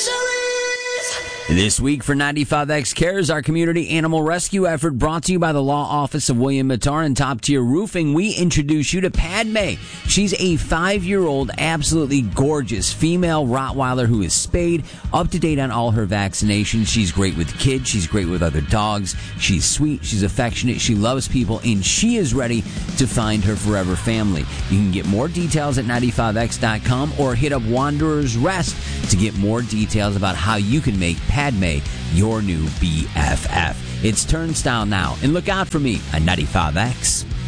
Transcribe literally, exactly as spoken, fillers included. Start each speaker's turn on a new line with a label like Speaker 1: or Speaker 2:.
Speaker 1: This week for ninety-five X Cares, our community animal rescue effort brought to you by the Law Office of William Mattar and Top Tier Roofing, we introduce you to Padme. She's a five-year-old, absolutely gorgeous female Rottweiler who is spayed, up to date on all her vaccinations. She's great with kids. She's great with other dogs. She's sweet. She's affectionate. She loves people, and she is ready to find her forever family. You can get more details at ninety-five X dot com or hit up Wanderer's Rest to get more details about how you can make Padme your new B F F. It's Turnstile now, and look out for me on ninety-five X.